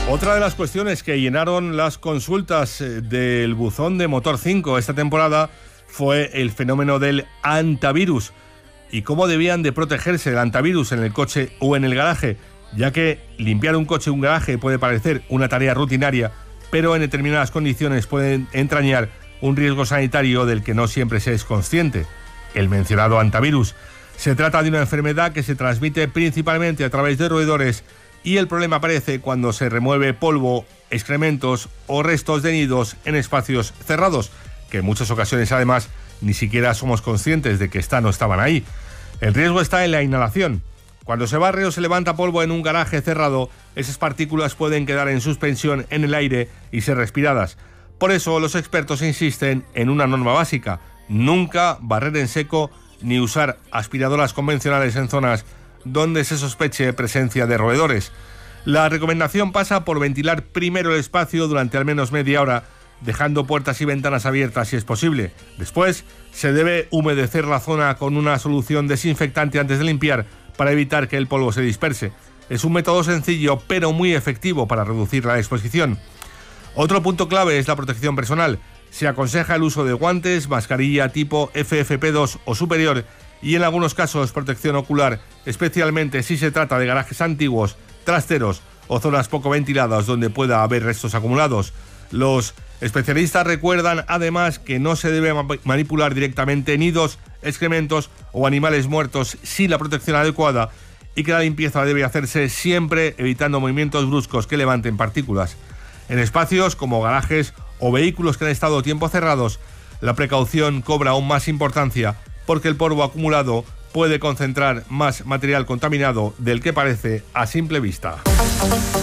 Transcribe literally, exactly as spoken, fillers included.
Otra de las cuestiones que llenaron las consultas del buzón de Motor cinco esta temporada fue el fenómeno del antivirus y cómo debían de protegerse del antivirus en el coche o en el garaje, ya que limpiar un coche o un garaje puede parecer una tarea rutinaria, pero en determinadas condiciones pueden entrañar un riesgo sanitario del que no siempre se es consciente, el mencionado antivirus. Se trata de una enfermedad que se transmite principalmente a través de roedores y el problema aparece cuando se remueve polvo, excrementos o restos de nidos en espacios cerrados, que en muchas ocasiones además ni siquiera somos conscientes de que están o estaban ahí. El riesgo está en la inhalación. Cuando se barre o se levanta polvo en un garaje cerrado, esas partículas pueden quedar en suspensión en el aire y ser respiradas. Por eso los expertos insisten en una norma básica: nunca barrer en seco ni usar aspiradoras convencionales en zonas donde se sospeche presencia de roedores. La recomendación pasa por ventilar primero el espacio durante al menos media hora, dejando puertas y ventanas abiertas si es posible. Después, se debe humedecer la zona con una solución desinfectante antes de limpiar para evitar que el polvo se disperse. Es un método sencillo pero muy efectivo para reducir la exposición. Otro punto clave es la protección personal. Se aconseja el uso de guantes, mascarilla tipo F F P dos o superior y en algunos casos protección ocular, especialmente si se trata de garajes antiguos, trasteros o zonas poco ventiladas donde pueda haber restos acumulados. Los especialistas recuerdan además que no se debe manipular directamente nidos, excrementos o animales muertos sin la protección adecuada y que la limpieza debe hacerse siempre evitando movimientos bruscos que levanten partículas. En espacios como garajes o vehículos que han estado tiempo cerrados, la precaución cobra aún más importancia porque el polvo acumulado puede concentrar más material contaminado del que parece a simple vista.